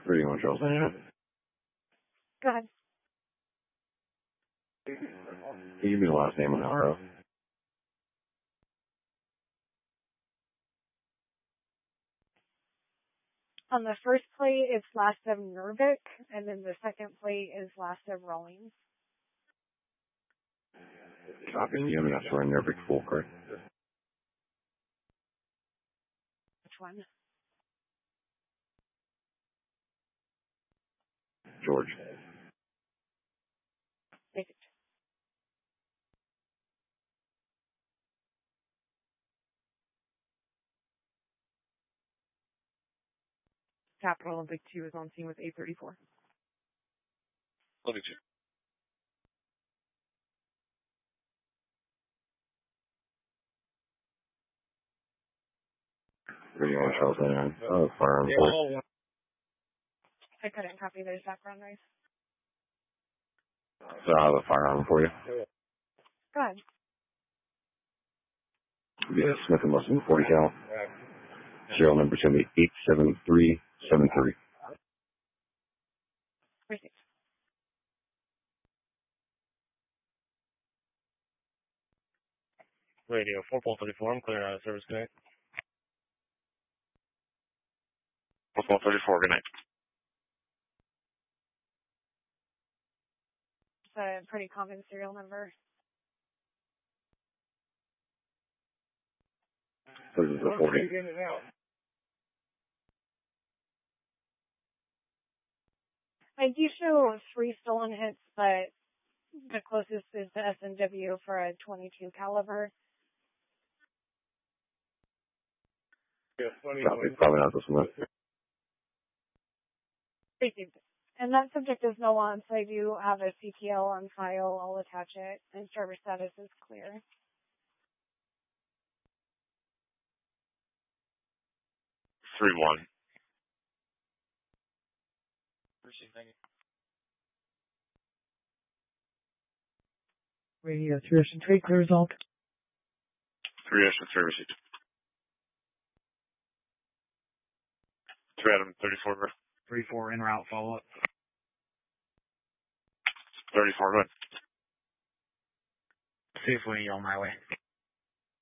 31 Charles Lane. Go ahead. Can you give me the last name on the RO? On the first plate, it's last of Nervik, and then the second plate is last of Rawlings. Copy. You have enough to run Nervik full, correct? Which one? George. Basic. Capital Olympic 2 is on scene with 834. Olympic 2. 31 Charles Lane. Firearm for. I couldn't copy. There's background noise. So I have a firearm for you. Go ahead. Yeah, Smith & Wesson 40 cal. Serial number is going to be 87373. Received. Radio 4.34, I'm clearing out of service, good night. 4.34, good night. It's a pretty common serial number. This is the 40. I do show 3 stolen hits, but the closest is the S&W for a .22 caliber. Probably not this one. Received. And that subject is no on, so I do have a CTL on file. I'll attach it, and server status is clear. 3-1. Received, thank you. Radio 3 Ocean 3, clear result. 3 Ocean 3 received. 3 Adam 34, bro. 3-4 en route follow up. 34, go ahead. Safely on my way.